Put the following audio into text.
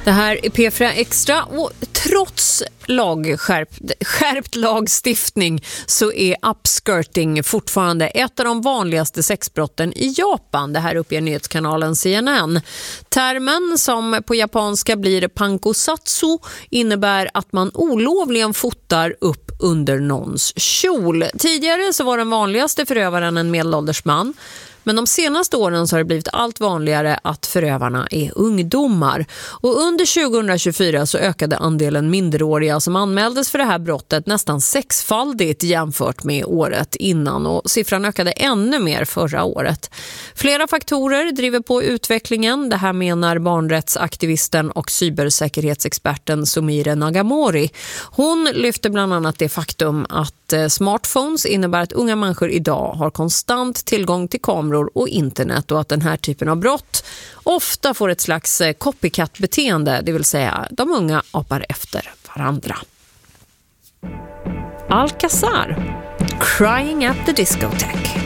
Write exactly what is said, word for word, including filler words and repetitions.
Det här är P fyra Extra och trots lagskärpt, skärpt lagstiftning så är upskirting fortfarande ett av de vanligaste sexbrotten i Japan. Det här uppger nyhetskanalen C N N. Termen som på japanska blir pankosatsu innebär att man olovligen fotar upp under någons kjol. Tidigare så var den vanligaste förövaren en medelålders man. Men de senaste åren så har det blivit allt vanligare att förövarna är ungdomar. Och under tjugohundratjugofyra så ökade andelen minderåriga som anmäldes för det här brottet nästan sexfaldigt jämfört med året innan. Och siffran ökade ännu mer förra året. Flera faktorer driver på utvecklingen. Det här menar barnrättsaktivisten och cybersäkerhetsexperten Sumire Nagamori. Hon lyfter bland annat det faktum att smartphones innebär att unga människor idag har konstant tillgång till kameror och internet och att den här typen av brott ofta får ett slags copycat-beteende, det vill säga de unga apar efter varandra. Alcazar, Crying at the Discotheque.